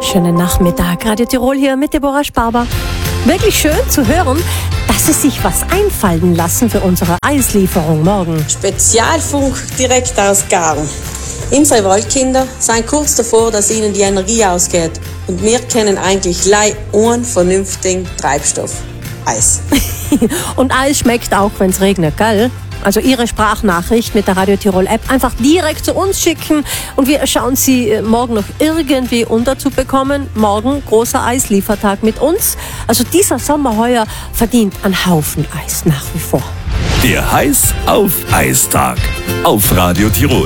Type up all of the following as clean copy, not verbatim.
Schönen Nachmittag, Radio Tirol hier mit Deborah Sparber. Wirklich schön zu hören, dass Sie sich was einfallen lassen für unsere Eislieferung morgen. Spezialfunk direkt aus Garn. Unsere Waldkinder sind kurz davor, dass ihnen die Energie ausgeht. Und wir kennen eigentlich einen vernünftigen Treibstoff. Eis. Und Eis schmeckt auch, wenn es regnet, gell? Also Ihre Sprachnachricht mit der Radio Tirol App einfach direkt zu uns schicken und wir schauen Sie morgen noch irgendwie unterzubekommen. Morgen großer Eisliefertag mit uns. Also dieser Sommer heuer verdient einen Haufen Eis nach wie vor. Der Heiß auf Eistag auf Radio Tirol.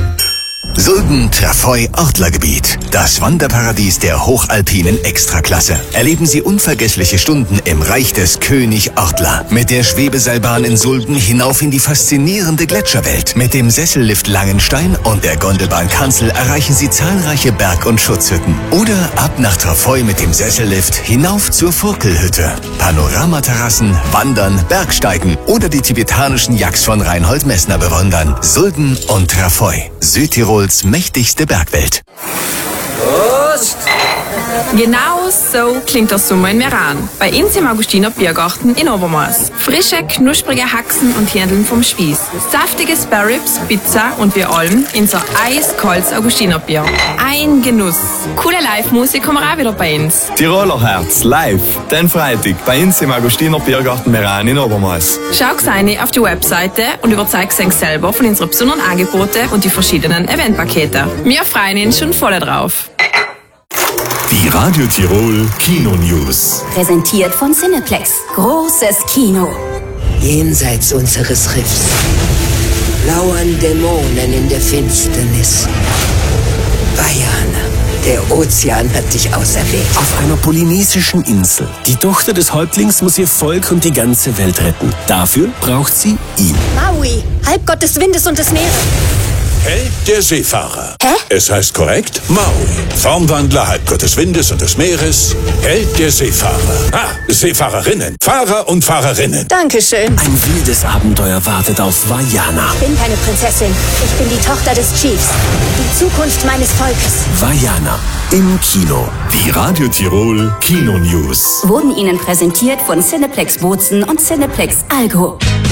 Sulden-Trafoi-Ortlergebiet. Das Wanderparadies der hochalpinen Extraklasse. Erleben Sie unvergessliche Stunden im Reich des König Ortler. Mit der Schwebeseilbahn in Sulden hinauf in die faszinierende Gletscherwelt. Mit dem Sessellift Langenstein und der Gondelbahn Kanzel erreichen Sie zahlreiche Berg- und Schutzhütten. Oder ab nach Trafoi mit dem Sessellift hinauf zur Furkelhütte. Panoramaterrassen, Wandern, Bergsteigen oder die tibetanischen Yaks von Reinhold Messner bewundern. Sulden und Trafoi. Südtirols mächtigste Bergwelt. Prost! Genau so klingt der Sommer in Meran. Bei uns im Augustiner Biergarten in Obermaß. Frische, knusprige Haxen und Hähndeln vom Spieß. Saftige Sparribs, Pizza und wir allem unser eiskaltes Augustiner Bier. Ein Genuss. Coole Live-Musik kommen auch wieder bei uns. Tiroler Herz live, den Freitag bei uns im Augustiner Biergarten Meran in Obermaß. Schau rein auf die Webseite und überzeug dich selber von unseren besonderen Angeboten und die verschiedenen Eventpakete. Wir freuen uns schon voll drauf. Die Radio Tirol Kino News. Präsentiert von Cineplex. Großes Kino. Jenseits unseres Riffs lauern Dämonen in der Finsternis. Vajana, der Ozean hat dich auserwählt. Auf einer polynesischen Insel. Die Tochter des Häuptlings muss ihr Volk und die ganze Welt retten. Dafür braucht sie ihn. Maui, Halbgott des Windes und des Meeres. Held der Seefahrer. Hä? Es heißt korrekt Maui. Formwandler, Halbgott des Windes und des Meeres. Held der Seefahrer. Seefahrerinnen. Fahrer und Fahrerinnen. Dankeschön. Ein wildes Abenteuer wartet auf Vajana. Ich bin keine Prinzessin. Ich bin die Tochter des Chiefs. Die Zukunft meines Volkes. Vajana im Kino. Die Radio Tirol Kino News. Wurden Ihnen präsentiert von Cineplex Bozen und Cineplex Algo.